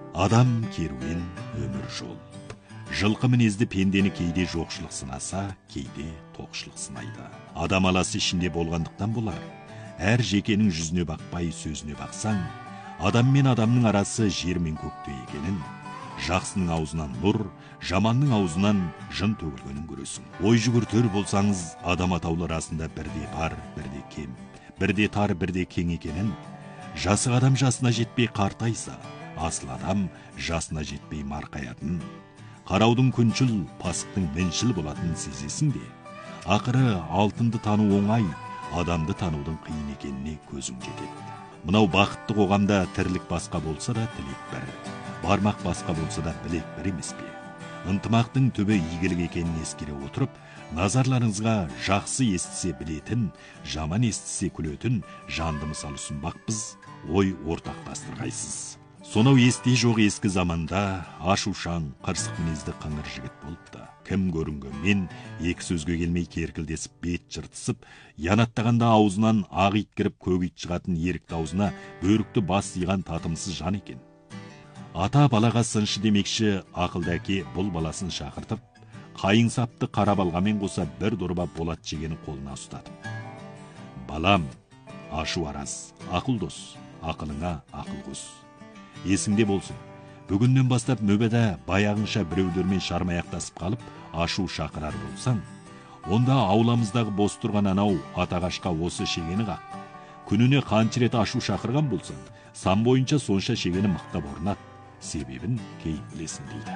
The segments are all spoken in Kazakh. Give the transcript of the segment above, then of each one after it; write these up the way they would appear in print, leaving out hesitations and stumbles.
Адам керуен өмір жол. Жылқы мінезді пендені кейде жоқшылық сынаса, кейде тоқшылық сынайды. Адам аласы ішінде болғандықтан болар. Әр жекенің жүзіне бақпай сөзіне бақсаң, адам мен адамның арасы жер мен көктей екенін, жақсының аузынан нұр, жаманның аузынан жын төгілгенін көресің. Ой жүгіртер болсаңыз, адам атаулы арасында бірде бар, бірде кем, бірде тар, бірде кең екенін, жасық адам жасына жетпей қартайса, асыл адам жасына жетпей марқаятын, қараудың күншіл, пасықтың міншіл болатынын сезесің де, ақыры алтынды тану оңай, адамды танудың қиын екеніне көзің жетеді. Мынау бақытты қоғамда тірлік басқа болса да тілек бір, бармақ басқа болса да білек бір емес пе? Ынтымақтың түбі игілік екенін ескере отырып, назарларыңызға жақсы естісе білетін, жаман естісе күлетін жанды мысал ұсынбақпыз, ой ортақтастырғайсыз. Сонау есте жоқ ескі заманда ашушаң, қырсық мінезді қыңыр жігіт болыпты. Кім көрінгенмен екі сөзге келмей керкілдесіп, бет жыртысып, янаттағанда аузынан ақ ит кіріп, көк ит шығатын ерікті аузына бөрікті бас иған татымсыз жан екен. Ата балаға сыншы демекші ақылды әке бұл баласын шақыртып, қайың сапты қара балғамен қоса бір дорба болат жегені қолына ұстатып: балам, ашу араз, ақыл дос, ақылыңа ақыл қос. Есіңде болсын, бүгіннен бастап нөбеде баяғынша біреулермен шармаяқтасып қалып, ашу шақырар болсаң, онда ауламыздағы бос тұрған анау атағашқа осы шегені қақ. Күніне қанша рет ашу шақырған болсаң, сан бойынша сонша шегені мықтап орнат, себебін кейін білесің дейді.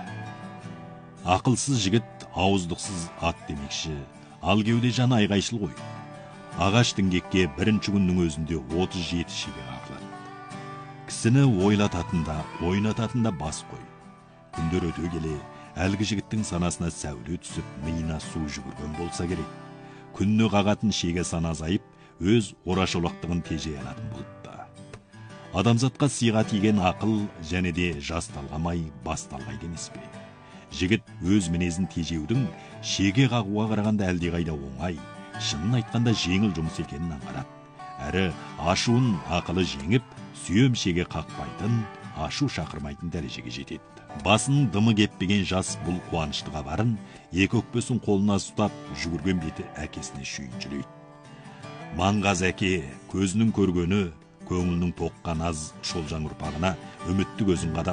Ақылсыз жігіт ауыздықсыз ат демекші, ал кеуде жаны айғайшыл ғой. Ағаш діңгекке бірінші күннің өзінде 37 шеге қағылады. Кісіні ойлататында, ойнататында бас қой. Күндер өте келе, әлгі жігіттің санасына сәуле түсіп, миына су жүгірген болса керек. Күнні қағатын шеге сана азайып, өз орашолақтығын тежей алатын болыпты. Адамзатқа сыйға тиген ақыл және де жас талғамай, бас талғайды емес пе? Жігіт өз мінезін тежеудің шеге қағуға қарағанда әлдеқайда оңай, шынын айтқанда жеңіл жұмыс екенін аңғарады. Әрі ашуын ақылы жеңіп, сүйем шеге қақпайтын, ашу шақырмайтын дәрежеге жетеді. Басының дымы кеппеген жас бұл қуанышты хабарын екі өкпесін қолына ұстап жүгірген беті әкесіне шүйіншілейді. Маңғаз әке көзінің көргені, көңілінің тоққан аз шолжаң ұрпағына үмітті көзін қадап